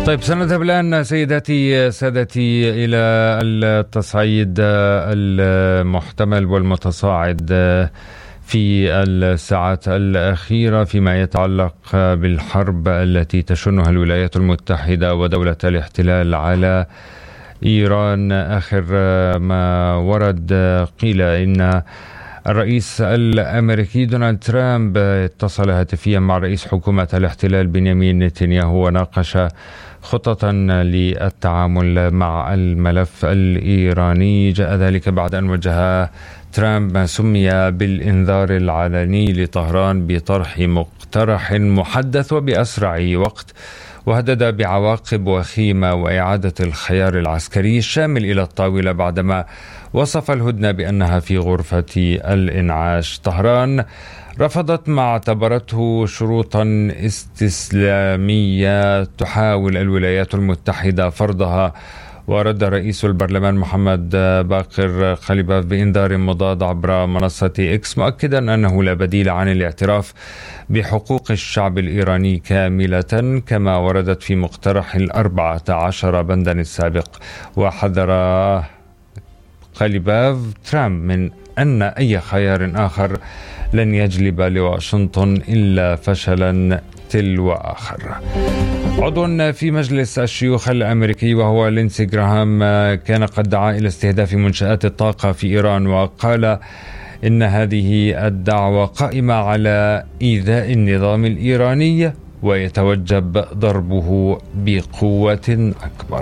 طيب سنذهب الآن سيداتي سادتي إلى التصعيد المحتمل والمتصاعد في الساعات الأخيرة فيما يتعلق بالحرب التي تشنها الولايات المتحدة ودولة الاحتلال على إيران. آخر ما ورد قيل إن الرئيس الأمريكي دونالد ترامب اتصل هاتفيا مع رئيس حكومة الاحتلال بنيامين نتنياهو وناقش خطة للتعامل مع الملف الإيراني. جاء ذلك بعد أن وجه ترامب ما سمي بالإنذار العلني لطهران بطرح مقترح محدث وبأسرع وقت، وهدد بعواقب وخيمة وإعادة الخيار العسكري الشامل إلى الطاولة بعدما وصف الهدنة بأنها في غرفة الإنعاش. طهران رفضت ما اعتبرته شروطا استسلامية تحاول الولايات المتحدة فرضها، ورد رئيس البرلمان محمد باقر خليباف بإنذار مضاد عبر منصة إكس مؤكدا أنه لا بديل عن الاعتراف بحقوق الشعب الإيراني كاملة كما وردت في مقترح 14 بندا السابق. وحذر خليباف ترامب من أن أي خيار آخر لن يجلب لواشنطن إلا فشلا تلو آخر. عضو في مجلس الشيوخ الأمريكي وهو لينسي جراهام كان قد دعا إلى استهداف منشآت الطاقة في إيران، وقال إن هذه الدعوة قائمة على إيذاء النظام الإيراني ويتوجب ضربه بقوة أكبر.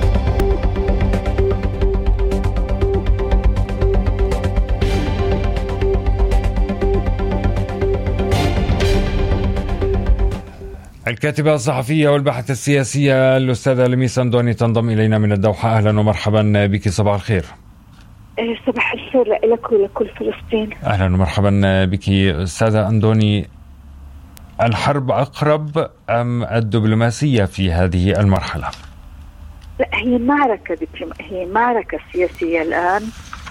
الكاتبة الصحفية والباحثة السياسية الأستاذة لميس أندوني تنضم إلينا من الدوحة. أهلا ومرحبا بك، صباح الخير. صباح الخير لك ولكل فلسطين. أهلا ومرحبا بك أستاذة أندوني. الحرب أقرب أم الدبلوماسية في هذه المرحلة؟ لا، هي معركة سياسية الآن.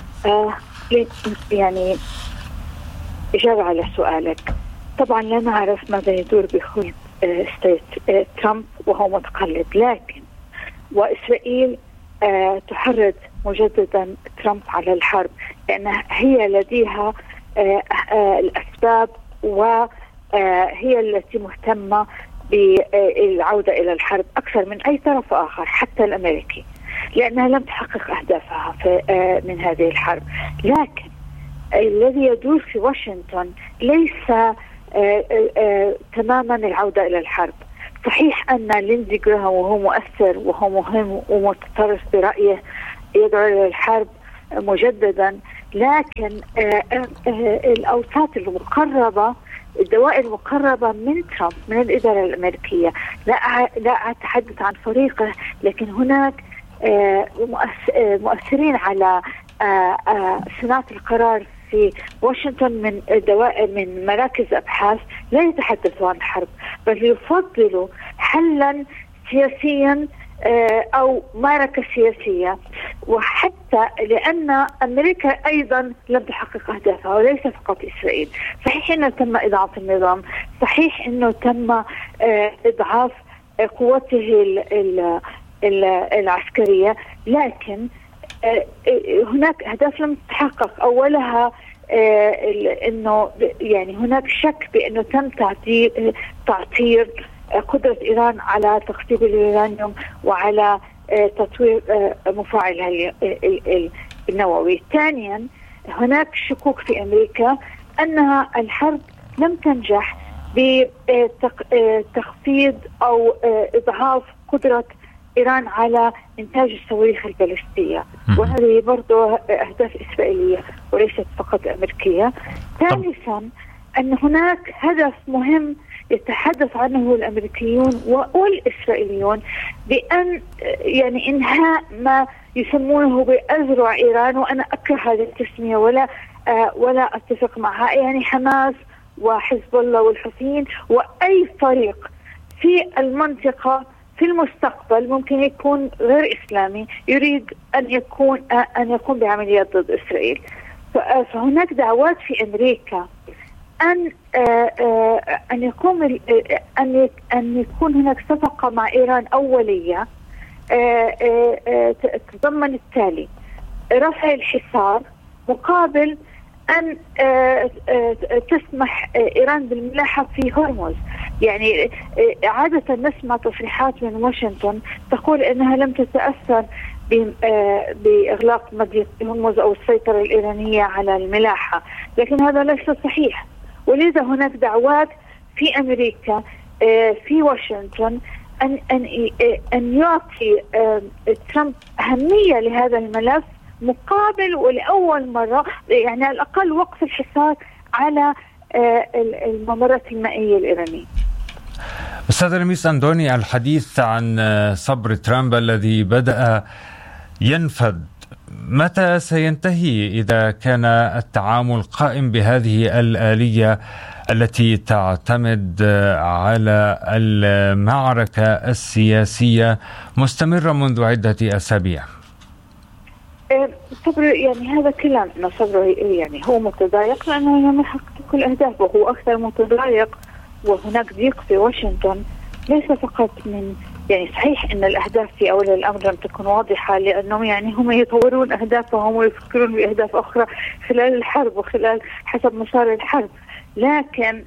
يعني إجابة على سؤالك، طبعا لا نعرف ماذا يدور بخلد ترامب وهو متقلب، لكن وإسرائيل تحرض مجددا ترامب على الحرب لأن هي لديها الأسباب وهي التي مهتمة بالعودة إلى الحرب أكثر من أي طرف آخر حتى الأمريكي، لأنها لم تحقق أهدافها من هذه الحرب. لكن الذي يدور في واشنطن ليس تماما العودة إلى الحرب. صحيح أن لينزي جراهام وهو مؤثر وهو مهم ومتطرف برأيه يدعو إلى الحرب مجددا، لكن الأوساط المقربة، الدوائر المقربة من ترامب من الإدارة الأمريكية، لا أتحدث عن فريقه، لكن هناك مؤثرين على صناعة القرار في واشنطن من دوائر من مراكز أبحاث لا يتحدثوا عن الحرب، بل يفضلوا حلا سياسيا أو معركة سياسية. وحتى لأن أمريكا أيضا لم تحقق أهدافها وليس فقط إسرائيل. صحيح أنه تم إضعاف النظام، صحيح أنه تم إضعاف قوته العسكرية، لكن هناك أهداف لم تتحقق. أولها إنه يعني هناك شك بأنه تم تعطير قدرة إيران على تخصيب اليورانيوم وعلى تطوير مفاعلها النووي. ثانيا هناك شكوك في أمريكا أنها الحرب لم تنجح بتخفيض أو إضعاف قدرة إيران على إنتاج الصواريخ البالستية، وهذه برضو أهداف إسرائيلية وليست فقط أمريكية. ثالثا أن هناك هدف مهم يتحدث عنه الأمريكيون والإسرائيليون بأن يعني إنهاء ما يسمونه بأذرع إيران، وأنا أكره هذه التسمية ولا أتفق معها، يعني حماس وحزب الله والحوثيين وأي فريق في المنطقة في المستقبل ممكن يكون غير إسلامي يريد أن يقوم بعمليات ضد إسرائيل. فهناك دعوات في أمريكا أن أن يكون هناك صفقة مع إيران أولية تتضمن التالي: رفع الحصار مقابل أن تسمح إيران بالملاحة في هرمز. يعني عادة نسمع تصريحات من واشنطن تقول أنها لم تتأثر بإغلاق مضيق هرمز أو السيطرة الإيرانية على الملاحة، لكن هذا ليس صحيح. ولذا هناك دعوات في أمريكا في واشنطن أن يعطي ترامب أهمية لهذا الملف مقابل ولأول مرة يعني على الأقل وقف الحصار على الممرات المائية الإيرانية. أستاذ لميس أندوني، الحديث عن صبر ترامب الذي بدأ ينفد، متى سينتهي إذا كان التعامل قائم بهذه الآلية التي تعتمد على المعركة السياسية مستمرة منذ عدة أسابيع؟ صبر يعني هذا كلام انه صبره يعني هو متضايق لانه لم يحقق كل اهدافه، وهو اكثر متضايق. وهناك ضيق في واشنطن ليس فقط من يعني صحيح ان الاهداف في اول الامر لم تكن واضحه، لانهم يعني هم يطورون اهدافهم ويفكرون باهداف اخرى خلال الحرب وخلال حسب مسار الحرب، لكن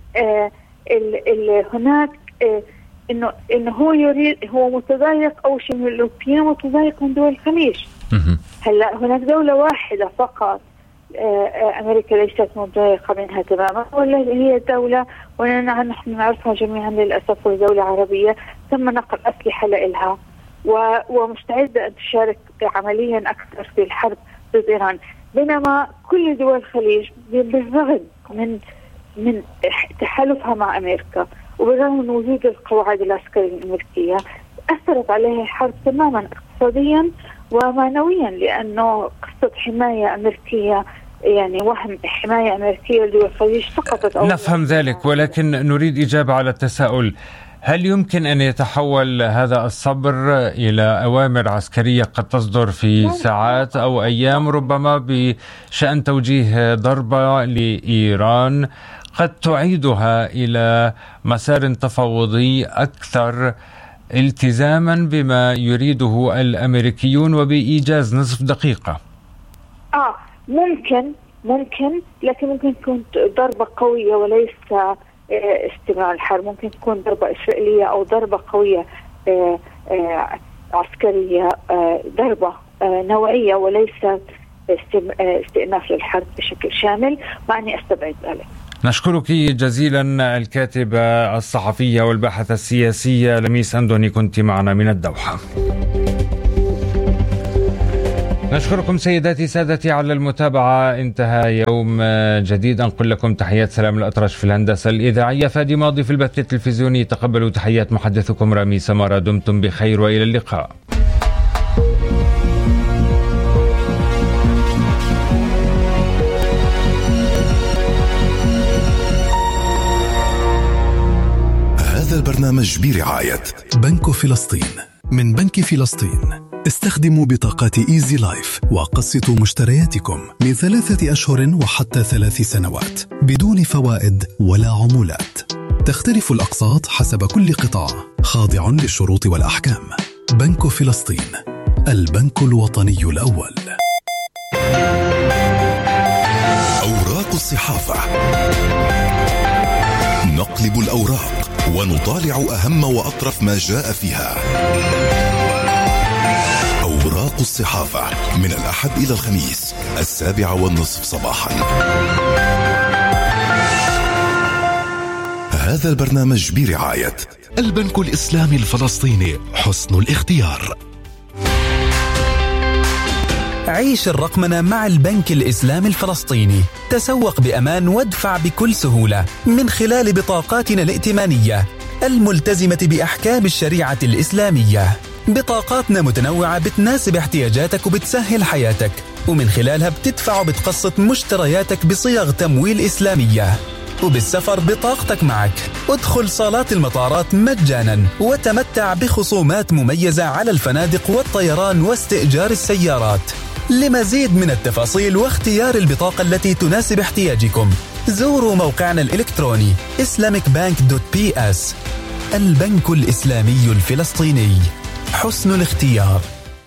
هناك انه هو يريد، هو متضايق اول شيء من الاوروبيين ومتضايق من دول الخليج. هلا هناك دولة واحدة فقط أمريكا ليست متضايقة منها تماما، والتي هي الدولة ونحن نعرفها جميعا للأسف، دولة عربية تم نقل أسلحة لها ومستعدة أن تشارك عمليا أكثر في الحرب ضد إيران، بينما كل دول الخليج بالرغم من تحالفها مع أمريكا وبالرغم من وجود القواعد العسكرية الأمريكية أثرت عليها الحرب تماما اقتصاديا ومعنويا، لأنه قصة حماية أمريكية يعني وهم حماية أمريكية لدول الخليج سقطت. نفهم ذلك، ولكن نريد إجابة على التساؤل: هل يمكن أن يتحول هذا الصبر إلى أوامر عسكرية قد تصدر في ساعات أو أيام، ربما بشأن توجيه ضربة لإيران قد تعيدها إلى مسار تفاوضي أكثر التزاما بما يريده الأمريكيون وبإيجاز نصف دقيقة؟ ممكن لكن ممكن تكون ضربة قوية وليس استمرار الحرب. ممكن تكون ضربة إسرائيلية أو ضربة قوية عسكرية، ضربة نوعية وليس استئناف للحرب بشكل شامل، وأني أستبعد ذلك. نشكرك جزيلا الكاتبة الصحفية والباحثة السياسية لميس أندوني، كنت معنا من الدوحة. نشكركم سيداتي سادتي على المتابعة. انتهى يوم جديد. أنقل لكم تحيات سلام الأطرش في الهندسة الإذاعية، فادي ماضي في البث التلفزيوني. تقبلوا تحيات محدثكم رامي سمارة. دمتم بخير وإلى اللقاء. هذا البرنامج برعاية بنك فلسطين. من بنك فلسطين استخدموا بطاقات إيزي لايف وقسطوا مشترياتكم من 3 أشهر وحتى 3 سنوات بدون فوائد ولا عمولات. تختلف الأقساط حسب كل قطاع، خاضع للشروط والأحكام. بنك فلسطين، البنك الوطني الأول. أوراق الصحافة، نقلب الأوراق ونطالع أهم وأطرف ما جاء فيها. أوراق الصحافة من الأحد إلى الخميس 7:30 صباحا. هذا البرنامج برعاية البنك الإسلامي الفلسطيني، حسن الاختيار. عيش الرقمنة مع البنك الإسلامي الفلسطيني. تسوق بأمان وادفع بكل سهولة من خلال بطاقاتنا الائتمانية الملتزمة بأحكام الشريعة الإسلامية. بطاقاتنا متنوعة بتناسب احتياجاتك وبتسهل حياتك، ومن خلالها بتدفع وبتقسط مشترياتك بصيغ تمويل إسلامية. وبالسفر بطاقتك معك. ادخل صالات المطارات مجانا وتمتع بخصومات مميزة على الفنادق والطيران واستئجار السيارات. لمزيد من التفاصيل واختيار البطاقة التي تناسب احتياجكم زوروا موقعنا الإلكتروني islamicbank.ps. البنك الإسلامي الفلسطيني، حسن الاختيار.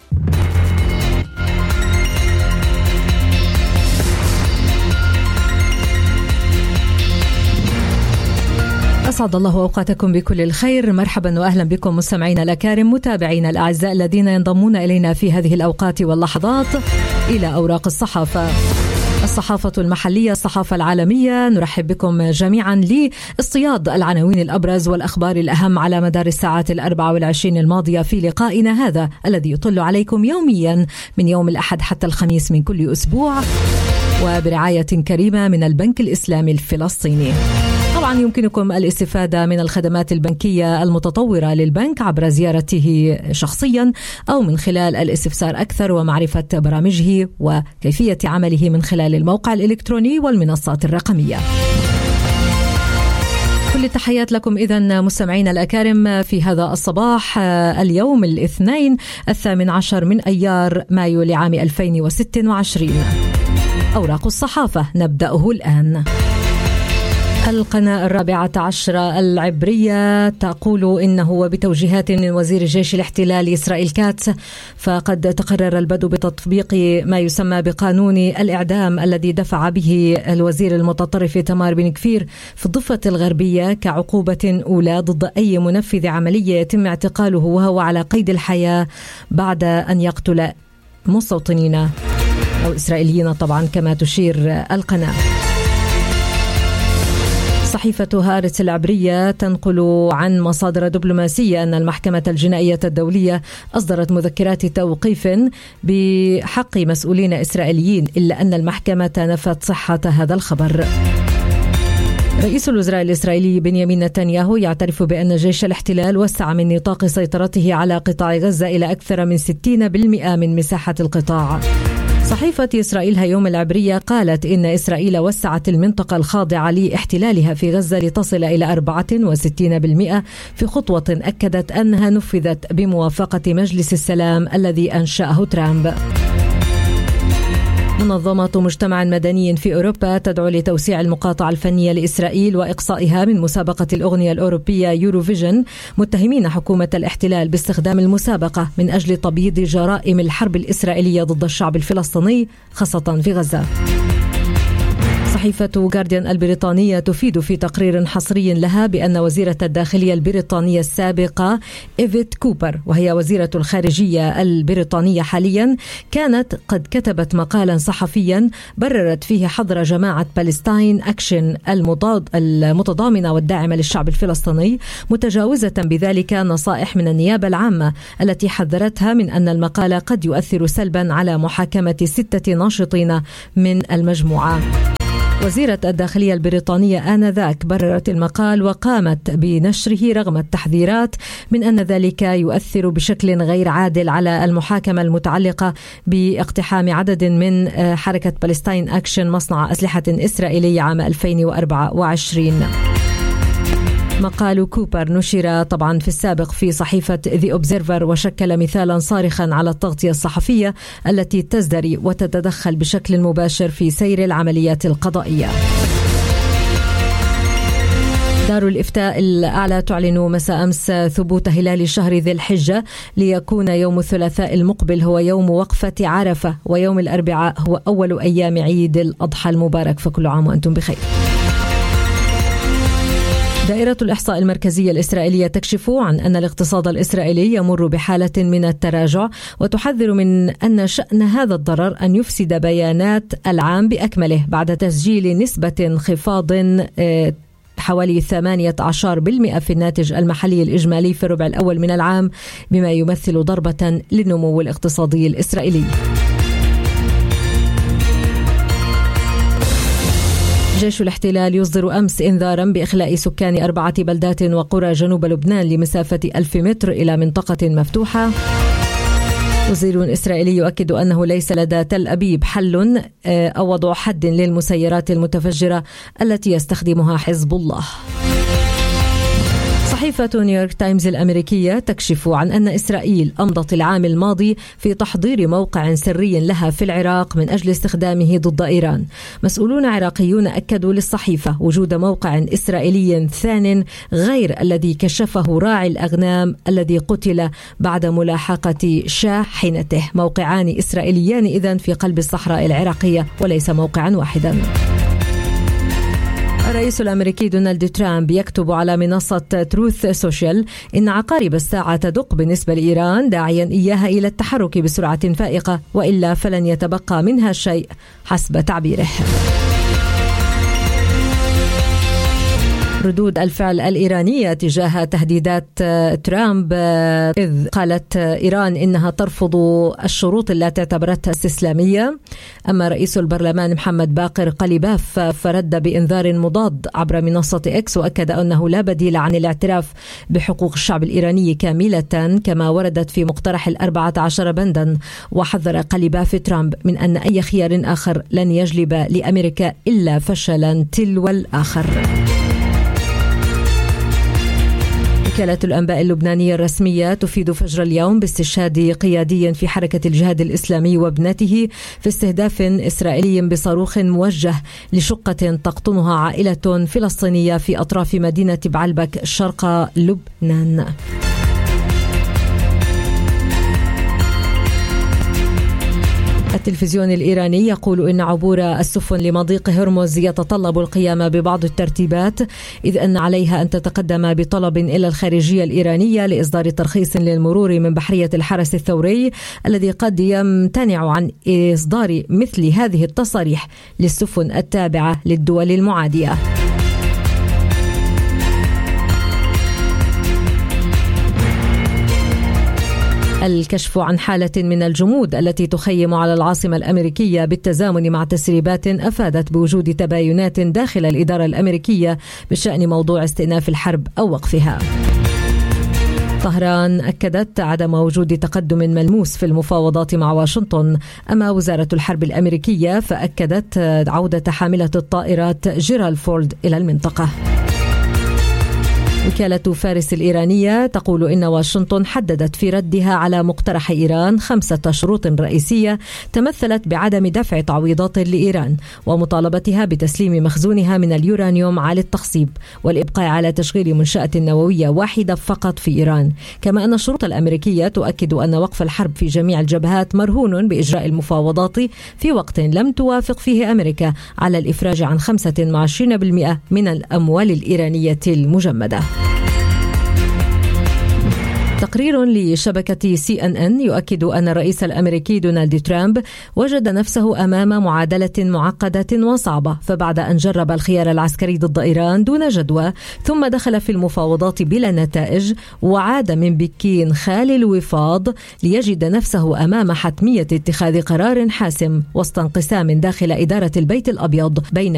أسعد الله أوقاتكم بكل الخير. مرحبا وأهلا بكم مستمعينا الأكارم، متابعينا الأعزاء الذين ينضمون إلينا في هذه الأوقات واللحظات إلى أوراق الصحافة المحلية، الصحافة العالمية. نرحب بكم جميعا لاصطياد العناوين الأبرز والأخبار الأهم على مدار الساعات 24 الماضية في لقائنا هذا الذي يطل عليكم يوميا من يوم الأحد حتى الخميس من كل أسبوع، وبرعاية كريمة من البنك الإسلامي الفلسطيني. طبعا يمكنكم الاستفادة من الخدمات البنكية المتطورة للبنك عبر زيارته شخصيا أو من خلال الاستفسار أكثر ومعرفة برامجه وكيفية عمله من خلال الموقع الإلكتروني والمنصات الرقمية. كل التحيات لكم إذن مستمعين الأكارم في هذا الصباح اليوم الاثنين 18 من أيار مايو لعام 2026. أوراق الصحافة نبدأه الآن. القناة 14 العبرية تقول إنه وبتوجيهات من وزير الجيش الاحتلال إسرائيل كاتس فقد تقرر البدء بتطبيق ما يسمى بقانون الإعدام الذي دفع به الوزير المتطرف تمار بن كفير في الضفة الغربية كعقوبة أولى ضد أي منفذ عملية يتم اعتقاله وهو على قيد الحياة بعد أن يقتل مستوطنين أو إسرائيليين طبعا كما تشير القناة. صحيفة هارتس العبرية تنقل عن مصادر دبلوماسية أن المحكمة الجنائية الدولية أصدرت مذكرات توقيف بحق مسؤولين إسرائيليين، إلا أن المحكمة نفت صحة هذا الخبر. رئيس الوزراء الإسرائيلي بنيامين نتنياهو يعترف بأن جيش الاحتلال وسع من نطاق سيطرته على قطاع غزة إلى أكثر من 60% من مساحة القطاع. صحيفة إسرائيل هيوم العبرية قالت إن إسرائيل وسعت المنطقة الخاضعة لاحتلالها في غزة لتصل إلى 64% في خطوة أكدت أنها نفذت بموافقة مجلس السلام الذي أنشأه ترامب. منظمة مجتمع مدني في أوروبا تدعو لتوسيع المقاطعة الفنية لإسرائيل وإقصائها من مسابقة الأغنية الأوروبية يوروفيجن، متهمين حكومة الاحتلال باستخدام المسابقة من أجل تبييض جرائم الحرب الإسرائيلية ضد الشعب الفلسطيني خاصة في غزة. صحيفة جارديان البريطانية تفيد في تقرير حصري لها بأن وزيرة الداخلية البريطانية السابقة إيفيت كوبر، وهي وزيرة الخارجية البريطانية حاليا، كانت قد كتبت مقالا صحفيا بررت فيه حظر جماعة بالستاين أكشن المتضامنة والداعمة للشعب الفلسطيني، متجاوزة بذلك نصائح من النيابة العامة التي حذرتها من أن المقال قد يؤثر سلبا على محاكمة 6 ناشطين من المجموعة. وزيرة الداخلية البريطانية آنذاك بررت المقال وقامت بنشره رغم التحذيرات من أن ذلك يؤثر بشكل غير عادل على المحاكمة المتعلقة باقتحام عدد من حركة بالستاين أكشن مصنع أسلحة إسرائيلي عام 2024. مقال كوبر نشر طبعا في السابق في صحيفة The Observer وشكل مثالا صارخا على التغطية الصحفية التي تزدري وتتدخل بشكل مباشر في سير العمليات القضائية. دار الإفتاء الأعلى تعلن مساء أمس ثبوت هلال شهر ذي الحجة ليكون يوم الثلاثاء المقبل هو يوم وقفة عرفة، ويوم الأربعاء هو أول أيام عيد الأضحى المبارك، فكل عام وأنتم بخير. دائرة الإحصاء المركزية الإسرائيلية تكشف عن أن الاقتصاد الإسرائيلي يمر بحالة من التراجع، وتحذر من أن شأن هذا الضرر أن يفسد بيانات العام بأكمله بعد تسجيل نسبة انخفاض حوالي 18% في الناتج المحلي الإجمالي في الربع الأول من العام، بما يمثل ضربة للنمو الاقتصادي الإسرائيلي. جيش الاحتلال يصدر أمس إنذارا بإخلاء سكان 4 بلدات وقرى جنوب لبنان لمسافة 1000 متر إلى منطقة مفتوحة. وزير إسرائيلي يؤكد أنه ليس لدى تل أبيب حل أو وضع حد للمسيرات المتفجرة التي يستخدمها حزب الله. صحيفة نيويورك تايمز الأمريكية تكشف عن أن إسرائيل أمضت العام الماضي في تحضير موقع سري لها في العراق من أجل استخدامه ضد إيران. مسؤولون عراقيون أكدوا للصحيفة وجود موقع إسرائيلي ثان غير الذي كشفه راعي الأغنام الذي قتل بعد ملاحقة شاحنته. موقعان إسرائيليان إذن في قلب الصحراء العراقية وليس موقعا واحدا. الرئيس الأمريكي دونالد ترامب يكتب على منصة تروث سوشيال إن عقارب الساعة تدق بالنسبة لإيران، داعيا إياها إلى التحرك بسرعة فائقة وإلا فلن يتبقى منها شيء حسب تعبيره. ردود الفعل الإيرانية تجاه تهديدات ترامب، إذ قالت إيران إنها ترفض الشروط التي اعتبرتها استسلامية. أما رئيس البرلمان محمد باقر قليباف فرد بإنذار مضاد عبر منصة إكس، وأكد أنه لا بديل عن الاعتراف بحقوق الشعب الإيراني كاملة كما وردت في مقترح 14 بندا. وحذر قليباف ترامب من أن أي خيار آخر لن يجلب لأمريكا إلا فشلا تلو الآخر. وكالة الأنباء اللبنانية الرسمية تفيد فجر اليوم باستشهاد قيادي في حركة الجهاد الإسلامي وابنته في استهداف إسرائيلي بصاروخ موجه لشقة تقطنها عائلة فلسطينية في أطراف مدينة بعلبك شرق لبنان. التلفزيون الإيراني يقول إن عبور السفن لمضيق هرمز يتطلب القيام ببعض الترتيبات، إذ أن عليها أن تتقدم بطلب إلى الخارجية الإيرانية لإصدار ترخيص للمرور من بحرية الحرس الثوري الذي قد يمتنع عن إصدار مثل هذه التصاريح للسفن التابعة للدول المعادية. الكشف عن حالة من الجمود التي تخيم على العاصمة الأمريكية بالتزامن مع تسريبات أفادت بوجود تباينات داخل الإدارة الأمريكية بشأن موضوع استئناف الحرب أو وقفها. طهران أكدت عدم وجود تقدم ملموس في المفاوضات مع واشنطن. أما وزارة الحرب الأمريكية فأكدت عودة حاملة الطائرات جيرالد فورد إلى المنطقة. وكالة فارس الإيرانية تقول إن واشنطن حددت في ردها على مقترح إيران 5 شروط رئيسية تمثلت بعدم دفع تعويضات لإيران ومطالبتها بتسليم مخزونها من اليورانيوم عالي التخصيب والإبقاء على تشغيل منشأة نووية واحدة فقط في إيران. كما أن الشروط الأمريكية تؤكد أن وقف الحرب في جميع الجبهات مرهون بإجراء المفاوضات في وقت لم توافق فيه أمريكا على الإفراج عن 25% من الأموال الإيرانية المجمدة. تقرير لشبكة CNN يؤكد أن الرئيس الأمريكي دونالد ترامب وجد نفسه أمام معادلة معقدة وصعبة، فبعد أن جرب الخيار العسكري ضد إيران دون جدوى ثم دخل في المفاوضات بلا نتائج وعاد من بكين خالي الوفاض ليجد نفسه أمام حتمية اتخاذ قرار حاسم وسط انقسام داخل إدارة البيت الأبيض بين